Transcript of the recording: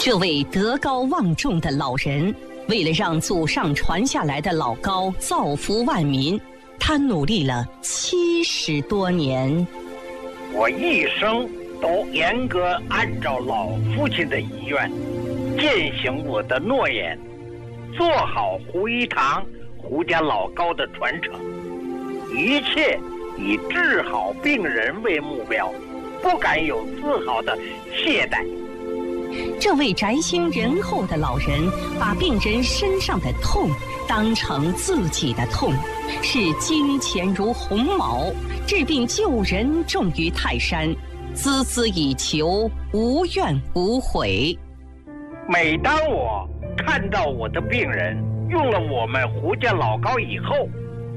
这位德高望重的老人，为了让祖上传下来的老高造福万民，他努力了70多年。 我一生都严格按照老父亲的遗愿，践行我的诺言，做好胡一堂、胡家老高的传承，一切以治好病人为目标，不敢有丝毫的懈怠。 这位宅心仁厚的老人，把病人身上的痛当成自己的痛，视金钱如鸿毛，治病救人重于泰山，孜孜以求，无怨无悔。 每当我看到我的病人用了我们胡家老高以后，